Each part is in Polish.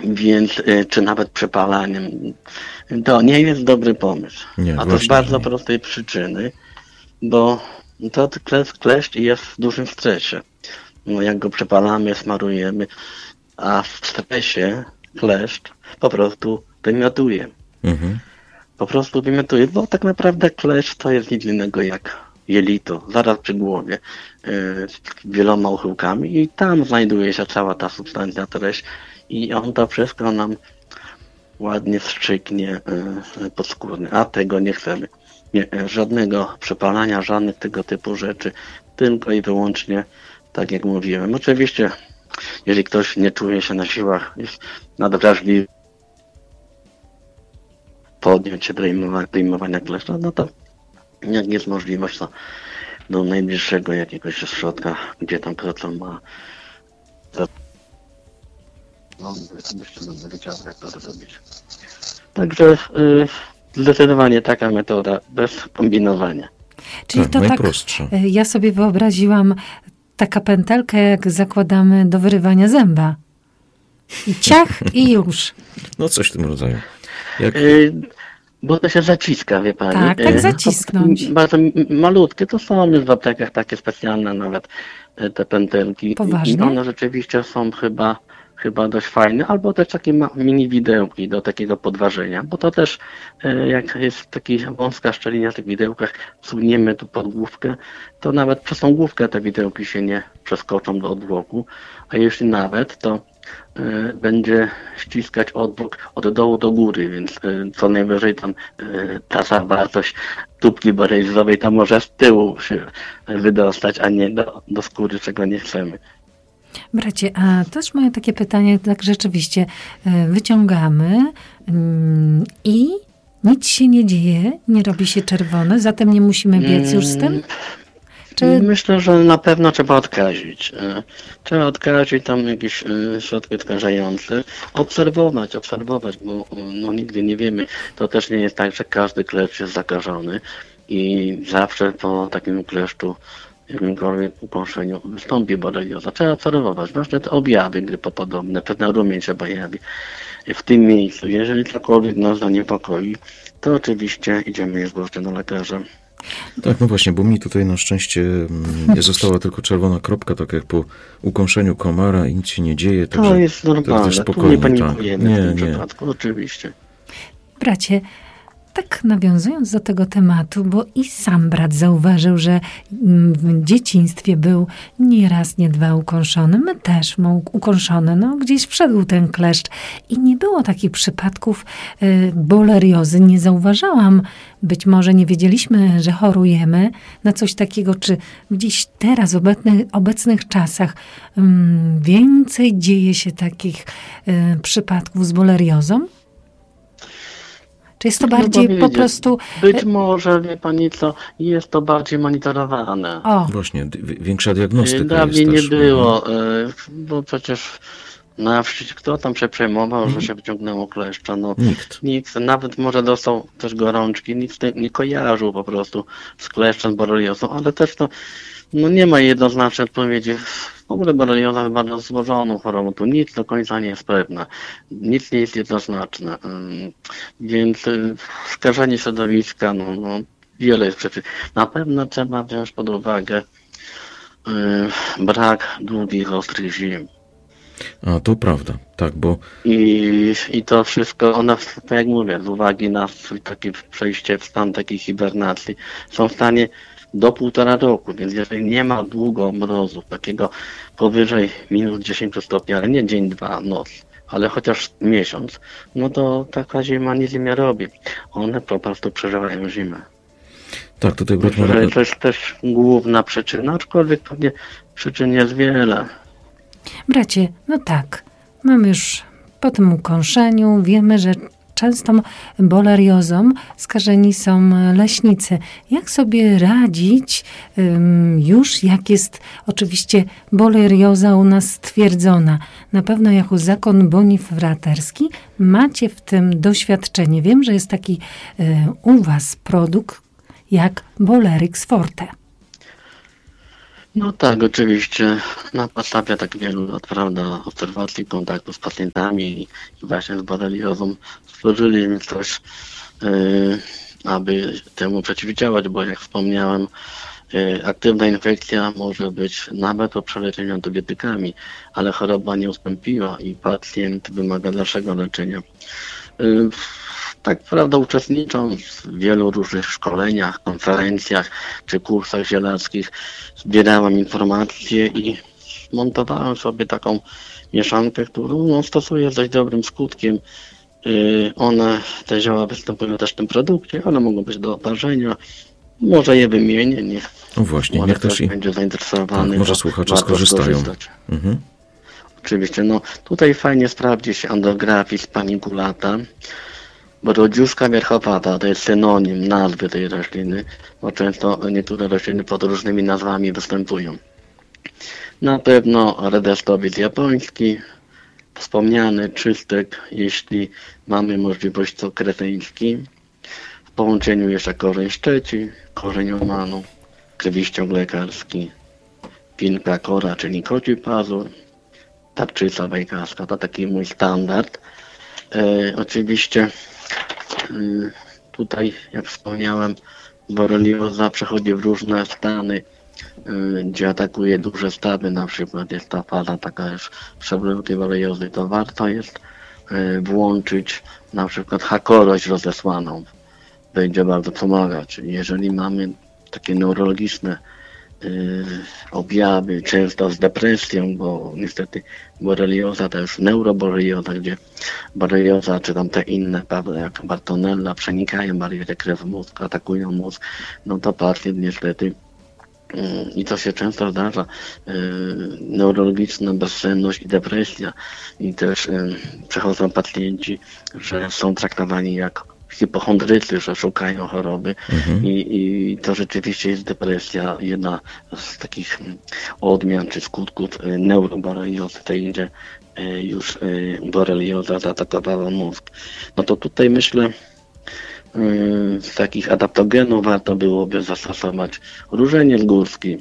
Więc czy nawet przepalaniem, to nie jest dobry pomysł. Nie, a to z bardzo prostej przyczyny, bo to kleszcz jest w dużym stresie. No jak go przepalamy, smarujemy, a w stresie kleszcz po prostu wymiotuje. Po prostu wymiotuje, bo tak naprawdę kleszcz to jest nic innego jak jelito, zaraz przy głowie, z wieloma uchyłkami i tam znajduje się cała ta substancja, treść i on to wszystko nam ładnie wstrzyknie podskórny, a tego nie chcemy. Nie, żadnego przepalania, żadnych tego typu rzeczy, tylko i wyłącznie, tak jak mówiłem. Oczywiście, jeżeli ktoś nie czuje się na siłach, jest nadwrażliwy, podjąć się wyjmowania kleszcza, no to jak jest możliwość, to do najbliższego jakiegoś środka, gdzie tam pracą ma. No, będę wiedział, jak to zrobić. Także zdecydowanie taka metoda, bez kombinowania. Czyli tak, to najprostsze. Tak, ja sobie wyobraziłam taka pętelka, jak zakładamy do wyrywania zęba. I ciach, i już. No coś w tym rodzaju. Bo to się zaciska, wie pani. Tak zacisnąć. Bardzo malutkie, to są już w aptekach takie specjalne nawet te pętelki. Poważnie? I one rzeczywiście są chyba dość fajne, albo też takie mini widełki do takiego podważenia, bo to też jak jest taka wąska szczelina w tych widełkach, suniemy tu pod główkę, to nawet przez tą główkę te widełki się nie przeskoczą do odwłoku, a jeśli nawet, to będzie ściskać odwłok od dołu do góry, więc co najwyżej tam ta zawartość tubki borealizowej tam może z tyłu się wydostać, a nie do skóry, czego nie chcemy. Bracie, a też moje takie pytanie, tak rzeczywiście wyciągamy i nic się nie dzieje, nie robi się czerwone, zatem nie musimy biec już z tym? Czy... Myślę, że na pewno trzeba odkazić. Trzeba odkazić tam jakieś środki odkażające. Obserwować, bo no, nigdy nie wiemy. To też nie jest tak, że każdy kleszcz jest zakażony i zawsze po takim kleszczu, jakimkolwiek ukąszeniu wystąpi borelioza. Trzeba obserwować. Właśnie te objawy grypopodobne, pewna rumień się pojawi w tym miejscu. Jeżeli cokolwiek nas zaniepokoi, to oczywiście idziemy je zgłosić do lekarza. Tak, no właśnie, bo mi tutaj na szczęście została tylko czerwona kropka, tak jak po ukąszeniu komara i nic się nie dzieje. To jest normalne, spokojnie, nie panikujemy w tym nie. przypadku, oczywiście. Bracie, tak nawiązując do tego tematu, bo i sam brat zauważył, że w dzieciństwie był nie raz, nie dwa ukąszony. My też ukąszony, no gdzieś wszedł ten kleszcz i nie było takich przypadków boleriozy. Nie zauważałam, być może nie wiedzieliśmy, że chorujemy na coś takiego, czy gdzieś teraz, w obecnych czasach więcej dzieje się takich przypadków z boleriozą? Czy jest to bardziej po prostu... Być może, wie pani co, jest to bardziej monitorowane. Właśnie, większa diagnostyka dawniej jest nie było, bo przecież na wsi kto tam się przejmował, że się wyciągnęło kleszcza? No, nikt. Nawet może dostał też gorączki, nikt nie kojarzył po prostu z kleszczem, z boreliozą, ale też to nie ma jednoznacznej odpowiedzi. W ogóle borelioza jest bardzo złożoną chorobą, tu nic do końca nie jest pewne, nic nie jest jednoznaczne, więc skażenie środowiska, wiele jest przyczyn. Na pewno trzeba wziąć pod uwagę brak długich, ostrych zim. A, to prawda, tak, bo... I to wszystko, one, tak jak mówię, z uwagi na takie przejście w stan takiej hibernacji, są w stanie do 1,5 roku, więc jeżeli nie ma długo mrozu, takiego powyżej minus 10 stopni, ale nie dzień, dwa, noc, ale chociaż miesiąc, no to taka zima nic nie robi. One po prostu przeżywają zimę. Tak, tutaj to jest też główna przyczyna, aczkolwiek pewnie przyczyn jest wiele. Bracie, no tak, mamy już po tym ukąszeniu, wiemy, że często boleriozą skażeni są leśnicy. Jak sobie radzić już, jak jest oczywiście bolerioza u nas stwierdzona? Na pewno jako zakon bonifraterski macie w tym doświadczenie. Wiem, że jest taki u was produkt jak Bolerix Forte. No tak, oczywiście. Na podstawie tak wielu lat, prawda, obserwacji, kontaktu z pacjentami i właśnie z boreliozą stworzyli coś, aby temu przeciwdziałać, bo jak wspomniałem, aktywna infekcja może być nawet po przeleczeniu antybiotykami, ale choroba nie ustąpiła i pacjent wymaga dalszego leczenia. Tak prawda, uczestnicząc w wielu różnych szkoleniach, konferencjach czy kursach zielarzskich, zbierałem informacje i montowałem sobie taką mieszankę, którą stosuję z dość dobrym skutkiem. Te zioła występują też w tym produkcie, ale mogą być do oparzenia. Może je wymienię, niech No właśnie, niech też i będzie zainteresowany. tak, może słuchacze skorzystają. Mhm. Oczywiście, no tutaj fajnie sprawdzi się Andrographis paniculata, bo rodziuszka wierchowata to jest synonim nazwy tej rośliny, bo często niektóre rośliny pod różnymi nazwami występują. Na pewno Redestowis japoński, wspomniany czystek, jeśli mamy możliwość, to kretyński. W połączeniu jeszcze korzeń szczeci, korzeń omanu, krwiściąg lekarski, pinka kora, czyli koci pazur, tarczyca wejkaska, to taki mój standard. Oczywiście tutaj, jak wspomniałem, borelioza przechodzi w różne stany, gdzie atakuje duże stawy, na przykład jest ta faza taka już przewlekłej boreliozy, to warto jest włączyć na przykład hakorość rozesłaną. Będzie bardzo pomagać. Jeżeli mamy takie neurologiczne objawy, często z depresją, bo niestety borelioza to już neuroborelioza, gdzie borelioza czy tam te inne, prawda, jak Bartonella, przenikają barierę krew w mózg, atakują mózg, no to pacjent niestety i to się często zdarza, neurologiczna bezsenność i depresja i też przechodzą pacjenci, że są traktowani jak hipochondrycy, że szukają choroby i to rzeczywiście jest depresja, jedna z takich odmian czy skutków neuroboreliozy, tej gdzie już borelioza zaatakowała mózg. No to tutaj myślę, z takich adaptogenów warto byłoby zastosować różeniec górski,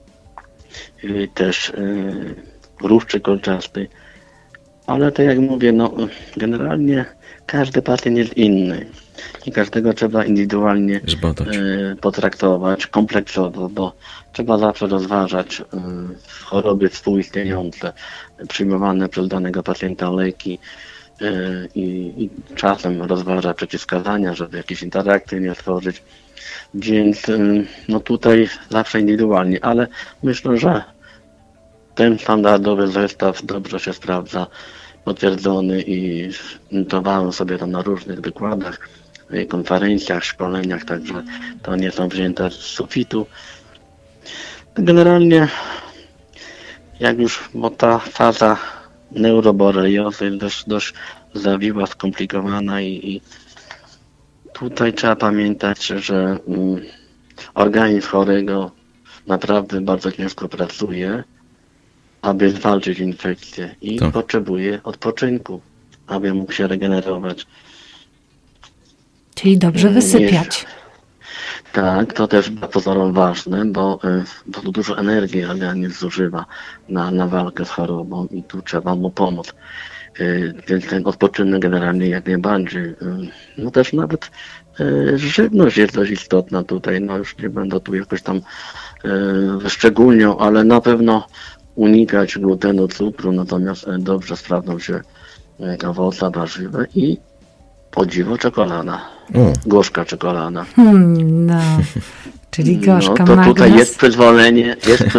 też różczy kolczasty, ale tak jak mówię, no generalnie każdy pacjent jest inny i każdego trzeba indywidualnie potraktować kompleksowo, bo trzeba zawsze rozważać choroby współistniejące, przyjmowane przez danego pacjenta leki i czasem rozważa przeciwwskazania, żeby jakieś interakcje nie stworzyć, więc no tutaj zawsze indywidualnie, ale myślę, że ten standardowy zestaw dobrze się sprawdza, potwierdzony i notowałem sobie tam na różnych wykładach, konferencjach, szkoleniach, także to nie są wzięte z sufitu. Generalnie jak już, bo ta faza neuroboreliozy jest dość zawiła, skomplikowana i tutaj trzeba pamiętać, że organizm chorego naprawdę bardzo ciężko pracuje, aby zwalczyć infekcję i potrzebuje odpoczynku, aby mógł się regenerować. Czyli dobrze wysypiać. Tak, to też dla pozorom ważne, bo dużo energii organizm zużywa na walkę z chorobą i tu trzeba mu pomóc. Więc ten odpoczynek generalnie jak najbardziej. No też nawet żywność jest dość istotna tutaj, no już nie będę tu jakoś tam wyszczególniał, ale na pewno unikać glutenu, cukru, natomiast dobrze sprawdzą się owoce, warzywa i o dziwo czekolada. Gorzka czekolada. No, czyli gorzka no, to tutaj magnes. jest przyzwolenie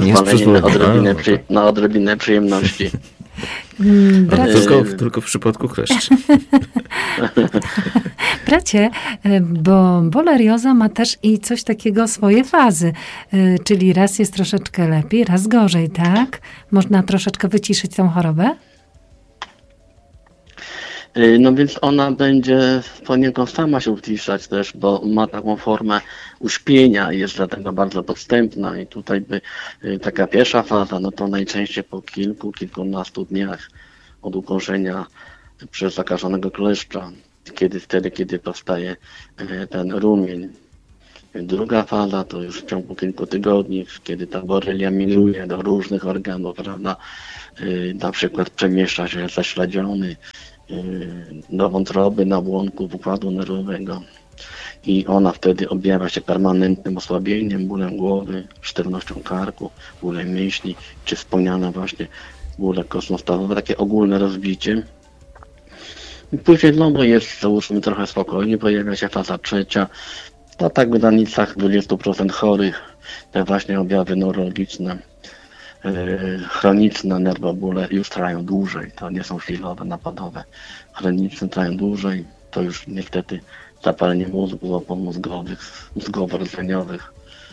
na odrobinę przyjemności. Tylko w przypadku kleszczy. Bracie, bo borelioza ma też i coś takiego, swoje fazy, czyli raz jest troszeczkę lepiej, raz gorzej, tak? Można troszeczkę wyciszyć tą chorobę? No więc ona będzie poniekąd sama się uciszać też, bo ma taką formę uśpienia, jest dlatego bardzo podstępna i tutaj by taka pierwsza faza, no to najczęściej po kilkunastu dniach od ukąszenia przez zakażonego kleszcza, wtedy, kiedy powstaje ten rumień. Druga faza to już w ciągu kilku tygodni, kiedy ta borelia migruje do różnych organów, prawda? Na przykład przemieszcza się zaśledziony do wątroby, nabłonków układu nerwowego i ona wtedy objawia się permanentnym osłabieniem, bólem głowy, sztywnością karku, bólem mięśni, czy wspomniane właśnie bóle kostno-stawowe, takie ogólne rozbicie. I później znowu jest, załóżmy, trochę spokojnie, pojawia się faza trzecia, to tak w granicach 20% chorych, te właśnie objawy neurologiczne, chroniczne nerwobóle już trwają dłużej, to nie są chwilowe, napadowe. Chroniczne trwają dłużej, to już niestety zapalenie mózgu, opon mózgowych, mózgowo-rdzeniowych.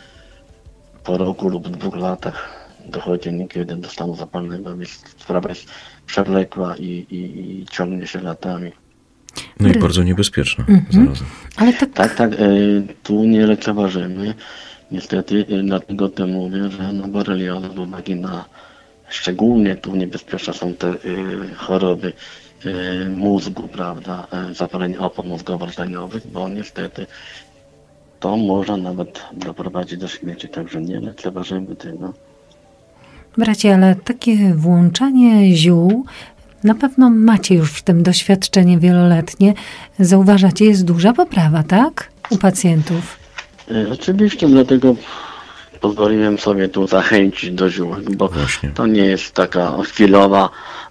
Po roku lub 2 latach dochodzi niekiedy do stanu zapalnego, więc sprawa jest przewlekła i ciągnie się latami. No i bardzo niebezpieczna zarazem. Ale Tak, tu nie lekceważymy. Niestety, dlatego to mówię, że borelioza z uwagi na szczególnie tu niebezpieczne są te choroby mózgu, prawda, zapalenie opon mózgowo-rdzeniowych, bo niestety to może nawet doprowadzić do śmierci, także nie lekceważymy tego. Bracie, ale takie włączanie ziół, na pewno macie już w tym doświadczenie wieloletnie. Zauważacie, jest duża poprawa, tak? U pacjentów. Oczywiście, dlatego pozwoliłem sobie tu zachęcić do ziółek, bo to nie jest taka chwilowa,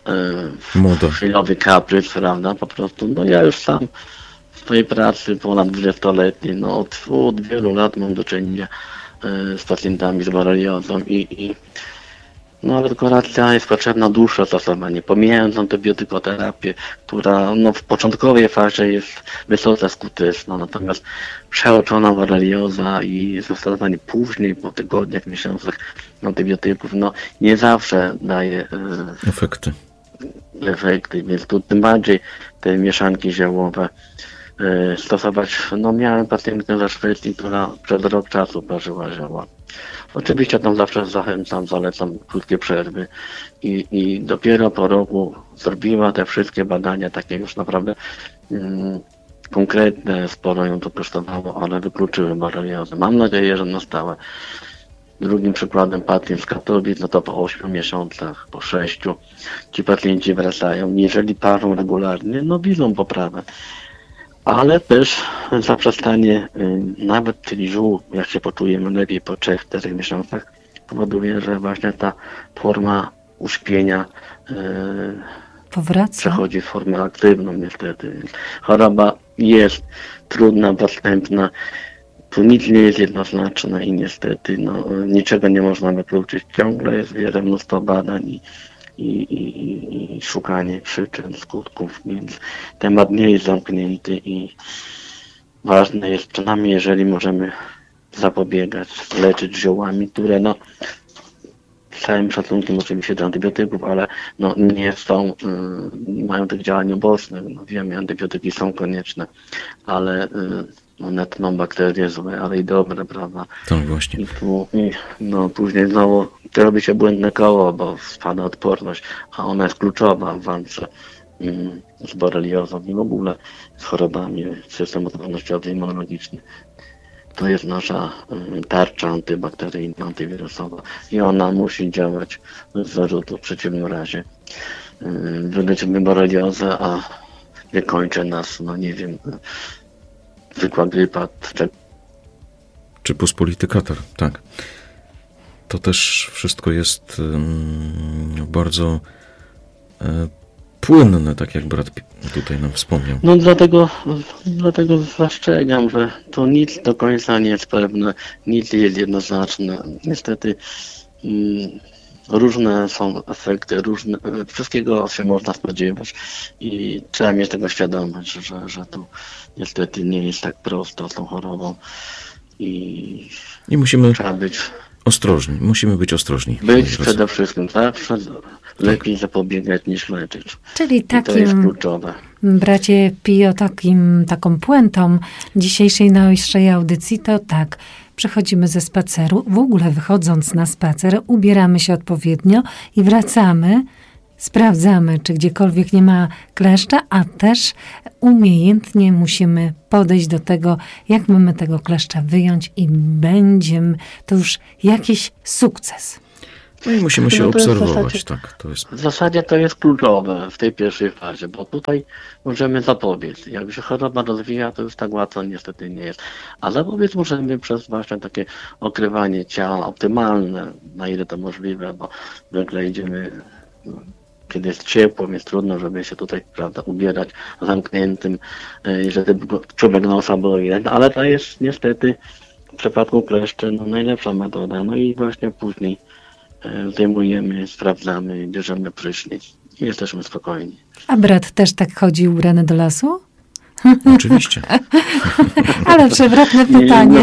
chwilowy kaprys, prawda, po prostu. No ja już sam w swojej pracy ponad 20-letniej, no od wielu lat mam do czynienia z pacjentami z boreliozą i no ale dekoracja jest potrzebna dłuższe stosowanie, pomijając antybiotykoterapię, która no, w początkowej fazie jest wysoce skuteczna, natomiast przeoczona borelioza i zastosowanie później, po tygodniach, miesiącach antybiotyków, no nie zawsze daje efekty, więc tu tym bardziej te mieszanki ziołowe stosować. No miałem pacjentkę ze Szwecji, która przez rok czasu parzyła zioła. Oczywiście tam zawsze zachęcam, zalecam krótkie przerwy i dopiero po roku zrobiła te wszystkie badania, takie już naprawdę konkretne, sporo ją to kosztowało, ale wykluczyły boreliozę. Mam nadzieję, że na stałe. Drugim przykładem pacjent z Katowic, no to po 8 miesiącach, po 6 ci pacjenci wracają. Jeżeli parzą regularnie, no widzą poprawę. Ale też zaprzestanie nawet tych ziół, jak się poczujemy lepiej po 3-4 miesiącach, powoduje, że właśnie ta forma uśpienia powraca. Przechodzi w formę aktywną niestety. Choroba jest trudna, podstępna, tu nic nie jest jednoznaczne i niestety niczego nie można wykluczyć. Ciągle jest mnóstwo badań i szukanie przyczyn, skutków, więc temat nie jest zamknięty i ważne jest, przynajmniej jeżeli możemy zapobiegać, leczyć ziołami, które z całym szacunkiem oczywiście do antybiotyków, ale nie są, nie mają tych działań ubocznych. Wiemy, antybiotyki są konieczne, ale one tną bakterie złe, ale i dobre, prawda? Tak, właśnie. I tu, później znowu robi się błędne koło, bo spada odporność, a ona jest kluczowa w walce z boreliozą i w ogóle z chorobami systemu odpornościowy i immunologiczny. To jest nasza tarcza antybakteryjna, antywirusowa i ona musi działać z zarzutu. W przeciwnym razie wyleczymy boreliozę, a wykończy nas, zwykła grypa. Czy pospolity katar, tak. To też wszystko jest bardzo płynne, tak jak brat tutaj nam wspomniał. Dlatego zastrzegam, że to nic do końca nie jest pewne, nic nie jest jednoznaczne. Niestety różne są efekty, wszystkiego się można spodziewać i trzeba mieć tego świadomość, że to niestety nie jest tak prosto z tą chorobą i musimy trzeba być ostrożni. Musimy być ostrożni. Przede wszystkim zawsze lepiej zapobiegać niż leczyć. Czyli to jest kluczowe. Bracie Pio, taką puentą dzisiejszej naszej audycji to tak. Przechodzimy ze spaceru, w ogóle wychodząc na spacer, ubieramy się odpowiednio i wracamy sprawdzamy, czy gdziekolwiek nie ma kleszcza, a też umiejętnie musimy podejść do tego, jak mamy tego kleszcza wyjąć i będzie to już jakiś sukces. No i musimy się No to jest obserwować, tak. To jest... W zasadzie to jest kluczowe w tej pierwszej fazie, bo tutaj możemy zapobiec. Jak się choroba rozwija, to już tak łatwo niestety nie jest. A zapobiec możemy przez właśnie takie okrywanie ciała optymalne, na ile to możliwe, bo zwykle idziemy, kiedy jest ciepło, więc trudno, żeby się tutaj, prawda, ubierać zamkniętym, żeby czubek nosa boi. Ale to jest niestety w przypadku kleszczy najlepsza metoda. No i właśnie później zdejmujemy, sprawdzamy, bierzemy prysznic i jesteśmy spokojni. A brat też tak chodzi ubrany do lasu? Oczywiście. Ale przewrotne pytanie.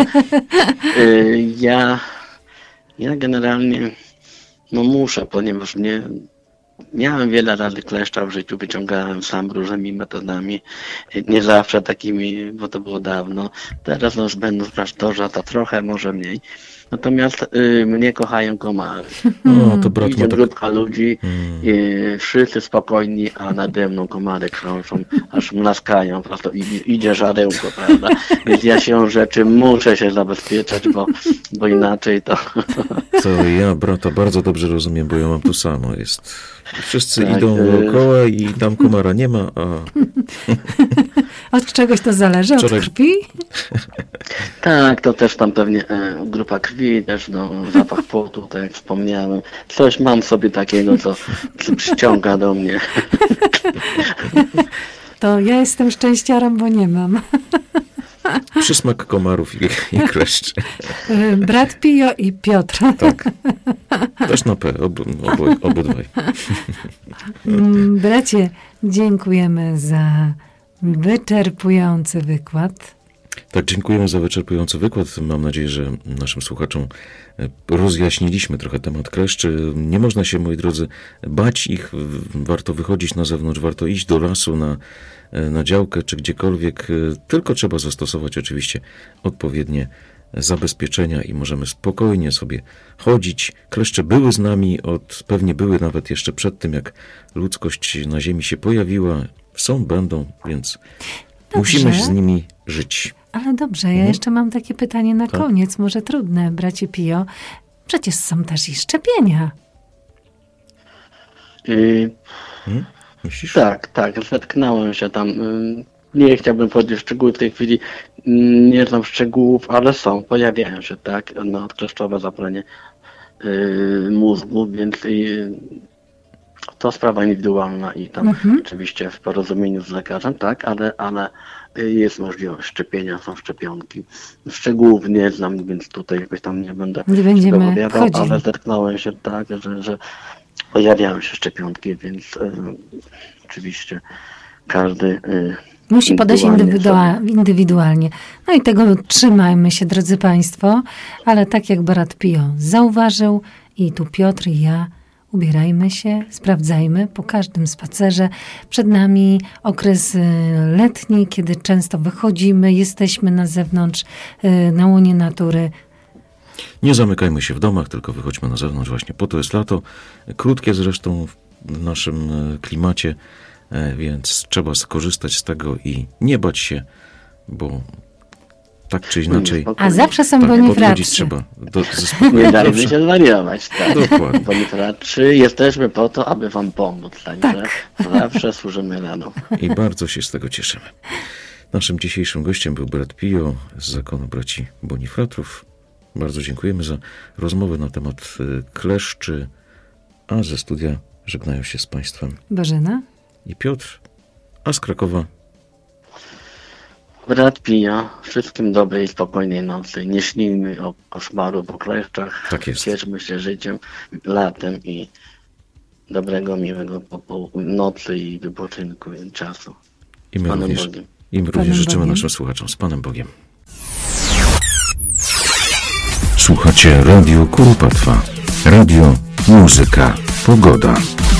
Ja generalnie muszę, ponieważ nie miałem wiele razy kleszcza w życiu, wyciągałem sam różnymi metodami, nie zawsze takimi, bo to było dawno. Teraz już będąc w klasztorze, to trochę, może mniej. Natomiast mnie kochają komary. No, to brat Idzie ma tak... grupka ludzi, wszyscy spokojni, a nade mną komary krążą, aż mlaskają, po prostu idzie żarełko, prawda? Więc ja się rzeczy muszę się zabezpieczać, bo inaczej to... To ja brata bardzo dobrze rozumiem, bo ja mam to samo. Jest... Wszyscy tak, idą dookoła i tam komara nie ma, a... Od czegoś to zależy? Od krwi? Tak, to też tam pewnie grupa krwi, też zapach potu, tak jak wspomniałem. Coś mam sobie takiego, co przyciąga do mnie. To ja jestem szczęściarem, bo nie mam. Przysmak komarów i kleszczy. Brat Pio i Piotr. Tak. Też na P, obydwaj. Bracie, dziękujemy za wyczerpujący wykład. Tak, dziękujemy za wyczerpujący wykład. Mam nadzieję, że naszym słuchaczom rozjaśniliśmy trochę temat kleszczy. Nie można się, moi drodzy, bać ich. Warto wychodzić na zewnątrz, warto iść do lasu, na działkę czy gdziekolwiek. Tylko trzeba zastosować oczywiście odpowiednie zabezpieczenia i możemy spokojnie sobie chodzić. Kleszcze były z nami, pewnie były nawet jeszcze przed tym, jak ludzkość na ziemi się pojawiła. Są, będą, więc musimy z nimi żyć. Ale dobrze, ja jeszcze mam takie pytanie na koniec, może trudne, bracie Pio. Przecież są też i szczepienia. Myślisz? Tak, zetknąłem się tam. Nie chciałbym powiedzieć szczegółów w tej chwili, nie znam szczegółów, ale pojawiają się, tak, odkleszczowe zapalenie mózgu, więc to sprawa indywidualna i tam oczywiście w porozumieniu z lekarzem, tak, ale jest możliwość szczepienia, są szczepionki. Szczegółów nie znam, więc tutaj jakoś tam nie będziemy opowiadał, ale zetknąłem się tak, że pojawiają się szczepionki, więc oczywiście każdy musi podejść indywidualnie. No i tego trzymajmy się, drodzy Państwo, ale tak jak brat Pio zauważył i tu Piotr i ja, ubierajmy się, sprawdzajmy po każdym spacerze. Przed nami okres letni, kiedy często wychodzimy, jesteśmy na zewnątrz, na łonie natury. Nie zamykajmy się w domach, tylko wychodźmy na zewnątrz. Właśnie po to jest lato. Krótkie zresztą w naszym klimacie, więc trzeba skorzystać z tego i nie bać się, bo tak czy inaczej... A zawsze są bonifratrzy. Trzeba nie dajmy się zwariować. Tak. Dokładnie. Bonifratrzy jesteśmy po to, aby wam pomóc. Także zawsze służymy radą. I bardzo się z tego cieszymy. Naszym dzisiejszym gościem był brat Pio z zakonu braci Bonifratrów. Bardzo dziękujemy za rozmowę na temat kleszczy, a ze studia żegnają się z Państwem Bożena i Piotr, a z Krakowa brat Pio. Wszystkim dobrej i spokojnej nocy. Nie śnijmy o koszmaru po kleszczach. Tak jest. Cieszmy się życiem, latem i dobrego, miłego nocy i wypoczynku i czasu. I my również życzymy naszym słuchaczom z Panem Bogiem. Słuchacie Radio Kuropatwa. Radio, muzyka, pogoda.